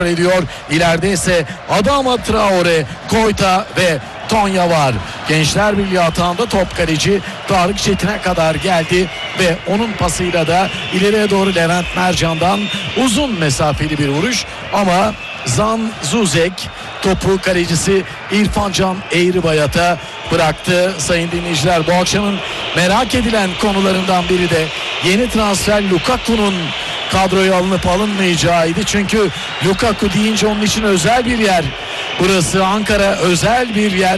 ediyor. İleride ise Adama Traore, Koyta ve Tonya var. Gençler Birliği atağında top kaleci Tarık Çetin'e kadar geldi ve onun pasıyla da ileriye doğru Levent Mercan'dan uzun mesafeli bir vuruş ama Zan Zuzek topu kalecisi İrfan Can Eğribayat'a bıraktı. Sayın dinleyiciler, bu akşamın merak edilen konularından biri de yeni transfer Lukaku'nun kadroya alınıp alınmayacağıydı. Çünkü Lukaku deyince onun için özel bir yer. Burası Ankara, özel bir yer.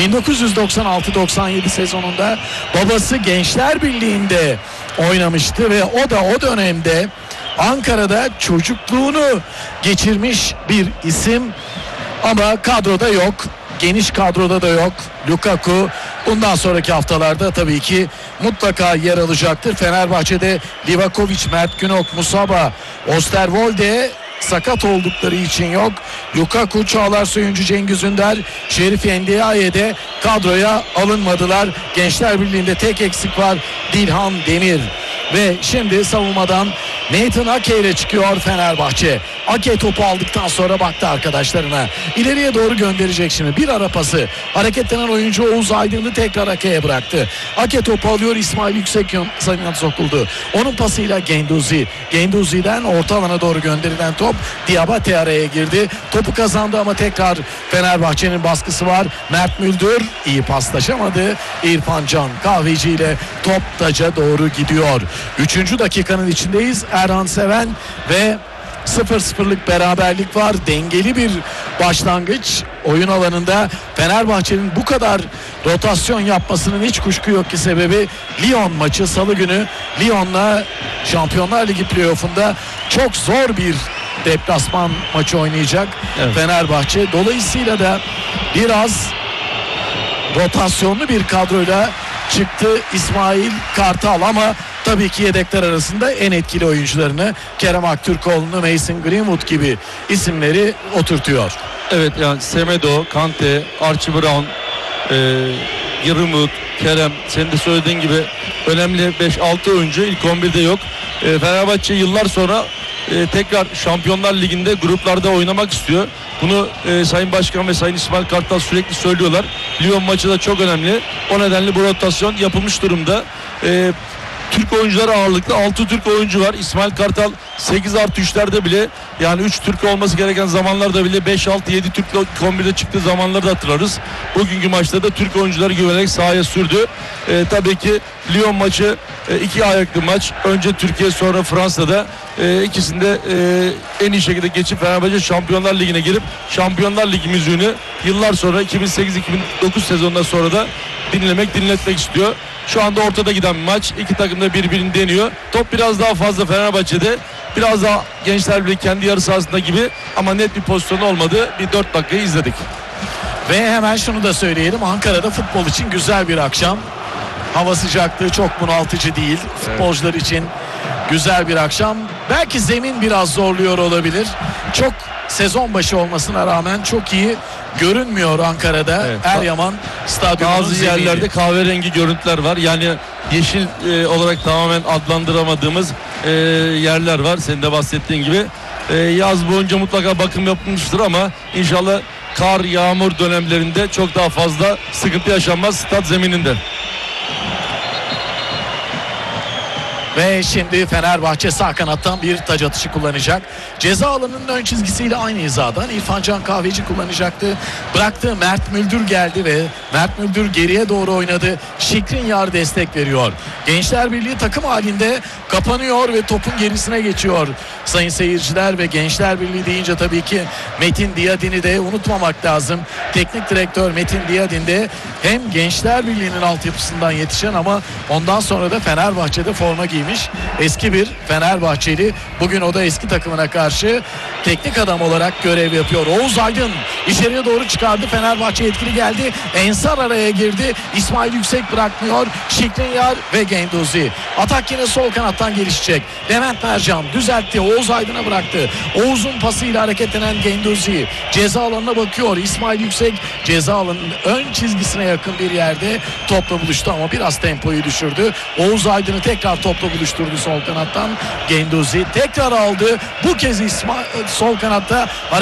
1996-97 sezonunda babası Gençler Birliği'nde oynamıştı ve o da o dönemde Ankara'da çocukluğunu geçirmiş bir isim ama kadroda yok. Geniş kadroda da yok Lukaku. Bundan sonraki haftalarda tabii ki mutlaka yer alacaktır. Fenerbahçe'de Livakovic, Mert Günok, Musaba, Osterwolde sakat oldukları için yok. Lukaku, Çağlar Söyüncü, Cengiz Ünder, Şerif Endiaye de kadroya alınmadılar. Gençler Birliği'nde tek eksik var, Dilhan Demir. Ve şimdi savunmadan Nathan Ake ile çıkıyor Fenerbahçe. Ake topu aldıktan sonra baktı arkadaşlarına. İleriye doğru gönderecek şimdi. Bir ara pası. Hareketlenen oyuncu Oğuz Aydın'ı tekrar Ake'ye bıraktı. Ake topu alıyor. İsmail Yüksek sayına sokuldu. Onun pasıyla Genduzi. Genduzi'den orta alana doğru gönderilen top Diabate araya girdi. Topu kazandı ama tekrar Fenerbahçe'nin baskısı var. Mert Müldür iyi paslaşamadı. İrfan Can Kahveci ile top taca doğru gidiyor. 3. dakikanın içindeyiz. Erhan Seven ve 0-0'lık beraberlik var. Dengeli bir başlangıç. Oyun alanında Fenerbahçe'nin bu kadar rotasyon yapmasının hiç kuşku yok ki sebebi Lyon maçı salı günü. Lyon'la Şampiyonlar Ligi playoff'unda çok zor bir deplasman maçı oynayacak Fenerbahçe. Dolayısıyla da biraz rotasyonlu bir kadroyla çıktı İsmail Kartal ama tabii ki yedekler arasında en etkili oyuncularını Kerem Aktürkoğlu'nu, Mason Greenwood gibi isimleri oturtuyor. Evet, yani Semedo, Kante, Archie Brown, Greenwood, Kerem, senin de söylediğin gibi önemli 5-6 oyuncu ilk 11'de yok. Fenerbahçe yıllar sonra tekrar Şampiyonlar Ligi'nde gruplarda oynamak istiyor. Bunu Sayın Başkan ve Sayın İsmail Kartal sürekli söylüyorlar. Lyon maçı da çok önemli. O nedenle bu rotasyon yapılmış durumda. Türk oyuncular ağırlıklı 6 Türk oyuncu var. İsmail Kartal 8+3'lerde bile, yani 3 Türk olması gereken zamanlarda bile 5-6-7 Türk'le 11'de çıktığı zamanları da hatırlarız. Bugünkü maçta da Türk oyuncuları güvenerek sahaya sürdü. Tabii ki Lyon maçı 2 ayaklı maç. Önce Türkiye, sonra Fransa'da. İkisinde en iyi şekilde geçip Fenerbahçe Şampiyonlar Ligi'ne girip Şampiyonlar Ligi müziğini yıllar sonra 2008-2009 sezonundan sonra da dinletmek istiyor. Şu anda ortada giden bir maç. İki takım da birbirini deniyor. Top biraz daha fazla Fenerbahçe'de. Biraz daha Gençler Birliği kendi yarı sahasında gibi ama net bir pozisyon olmadı. Bir 4 dakikayı izledik. Ve hemen şunu da söyleyelim. Ankara'da futbol için güzel bir akşam. Hava sıcaklığı çok bunaltıcı değil. Futbolcular için güzel bir akşam. Belki zemin biraz zorluyor olabilir. Çok sezon başı olmasına rağmen çok iyi görünmüyor Ankara'da. Eryaman Stadyumu'nun bazı yerlerde kahverengi görüntüler var. Yani yeşil olarak tamamen adlandıramadığımız yerler var. Senin de bahsettiğin gibi. Yaz boyunca mutlaka bakım yapılmıştır ama inşallah kar, yağmur dönemlerinde çok daha fazla sıkıntı yaşanmaz stat zemininde. Ve şimdi Fenerbahçe sağ kanattan bir taç atışı kullanacak. Ceza alanının ön çizgisiyle aynı hizadan İrfan Can Kahveci kullanacaktı. Bıraktı, Mert Müldür geldi ve Mert Müldür geriye doğru oynadı. Şikrinyar destek veriyor. Gençler Birliği takım halinde kapanıyor ve topun gerisine geçiyor. Sayın seyirciler, ve Gençler Birliği deyince tabii ki Metin Diyadin'i de unutmamak lazım. Teknik direktör Metin Diyadin de hem Gençler Birliği'nin altyapısından yetişen ama ondan sonra da Fenerbahçe'de forma giymiş eski bir Fenerbahçeli. Bugün o da eski takımına karşı teknik adam olarak görev yapıyor. Oğuz Aydın içeriye doğru çıkardı. Fenerbahçe etkili geldi. Ensar araya girdi. İsmail Yüksek bırakmıyor. Şikrinyar ve Genduzi. Atak yine sol kanattan gelişecek. Levent Mercan düzeltti. Oğuz Aydın'a bıraktı. Oğuz'un pasıyla hareketlenen Genduzi ceza alanına bakıyor. İsmail Yüksek ceza alanının ön çizgisine yakın bir yerde topla buluştu ama biraz tempoyu düşürdü. Oğuz Aydın'ı tekrar topla buluşturdu sol kanattan. Genduzi tekrar aldı. Bu kez sol kanatta